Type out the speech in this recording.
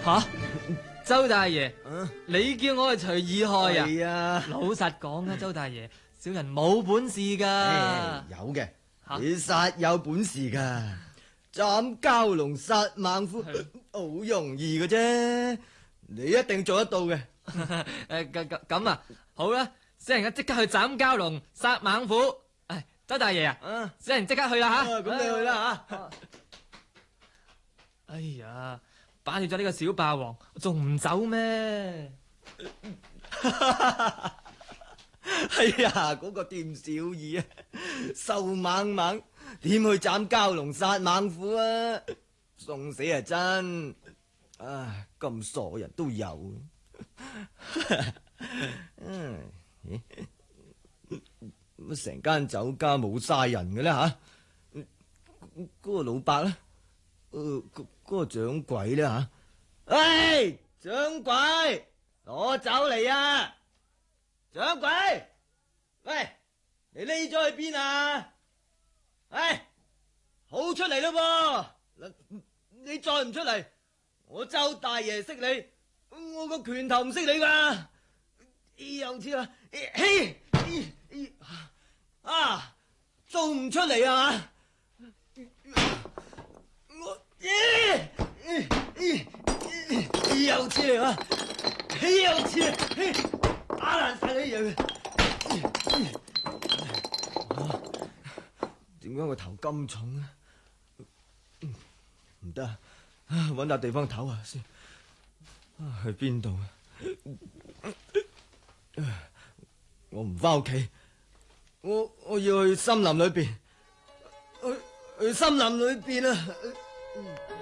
吓，周大爺，你叫我去除二害啊？ 係啊， 老實講啊，周大爺，小人冇本事噶。 有嘅， 吓你實有本事噶，斬蛟龍殺猛虎好容易嘅啫，你一定做得到嘅。 咁啊，好啦，小人而家即刻去斬蛟龍殺猛虎。周大爺啊，小人即刻去啦吓。 咁你去啦吓。 哎呀，把住咗呢個小霸王，仲唔走咩？ 係呀，嗰個店小二啊，瘦猛猛，點去斬蛟龍殺猛虎啊？送死啊真！唉，咁傻人都有。乜成間酒家冇晒人嘅咧吓？嗰個老伯咧，嗰個掌櫃咧吓？喂，掌櫃，攞酒嚟啊！掌櫃，喂，你匿咗去邊啊？唉，好出嚟咯噃！你再唔出嚟，我周大爺識你，我個拳頭唔識你噶。又知啦，仲唔出嚟啊？我又知嚟啊！又知嚟，打爛晒你嘢。點解個頭咁重啊？唔得啊！搵笪地方唞下先。去邊度啊？我唔翻屋企，我要去森林裏邊，去森林裏邊啊！